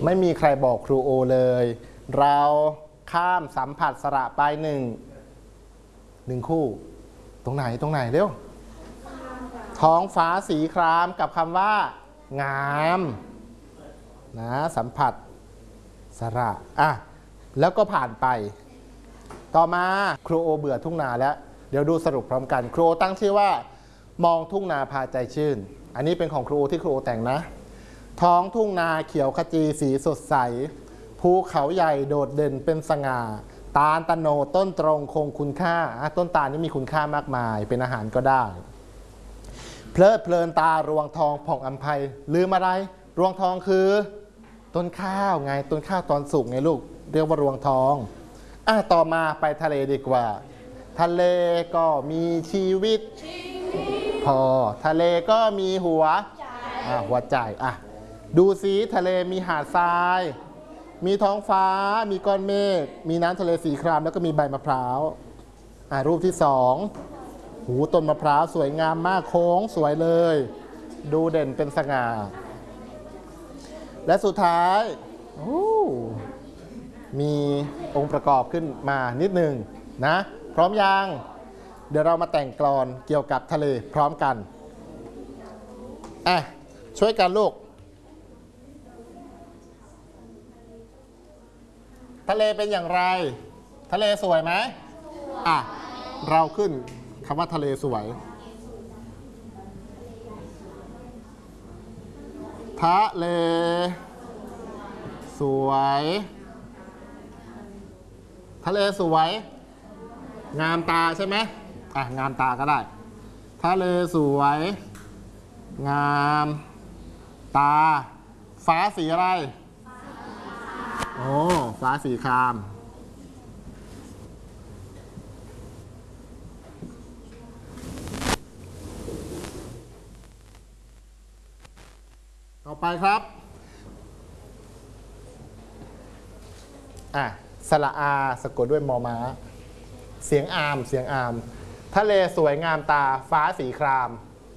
ไม่มีใครบอกครูโอเลย เราข้ามสัมผัสสระไปหนึ่งคู่ตรงไหนเร็วท้องฟ้าสีครามกับคำว่างามนะสัมผัสสระแล้วก็ผ่านไปต่อมาครูโอเบื่อทุ่งนาแล้วเดี๋ยวดูสรุปพร้อมกันครูโอตั้งชื่อว่ามองทุ่งนาพาใจชื่นอันนี้เป็นของครูโอที่ครูโอแต่งนะท้องทุ่งนาเขียวขจีสีสดใสภูเขาใหญ่โดดเด่นเป็นสง่าตาลตะโนต้นตรงคงคุณค่าต้นตาลนี่มีคุณค่ามากมายเป็นอาหารก็ได้เพลิดเพลินตารวงทองผ่องอัมไพลืมอะไรรวงทองคือต้นข้าวไงต้นข้าวตอนสุกไงลูกเรียกว่ารวงทองต่อมาไปทะเลดีกว่าทะเลก็มีชีวิตพอทะเลก็มีหัวใจดูสิทะเลมีหาดทรายมีท้องฟ้ามีก้อนเมฆมีน้ำทะเลสีครามแล้วก็มีใบมะพร้าวรูปที่สองต้นมะพร้าวสวยงามมากโค้งสวยเลยดูเด่นเป็นสง่าและสุดท้ายมีองค์ประกอบขึ้นมานิดหนึ่งนะพร้อมยังเดี๋ยวเรามาแต่งกลอนเกี่ยวกับทะเลพร้อมกันช่วยกันลูกทะเลเป็นอย่างไรทะเลสวยไหมเราขึ้นคำว่าทะเลสวยทะเลสวยทะเลสวยงามตาใช่ไหมงามตาก็ได้ทะเลสวยงามตาฟ้าสีอะไรฟ้าสีครามต่อไปครับสระอาสะกดด้วยมอม้าเสียงอามทะเลสวยงามตาฟ้าสีคราม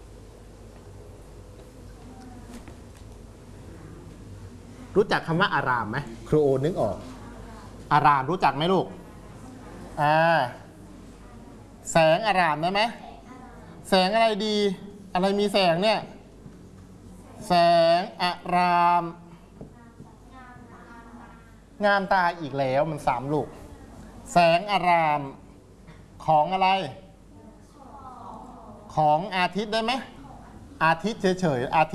รู้จักคำว่าอารามไหมครูโอนึกออกอารามรู้จักไหมลูกแสงอารามได้ไหมแสงอะไรดีอะไรมีแสงเนี่ยแสงอารามงามตาอีกแล้วมัน3ลูกแสงอารามของอะไรของอาทิตย์ได้ไหมอาทิตย์เฉยๆอาทิตย์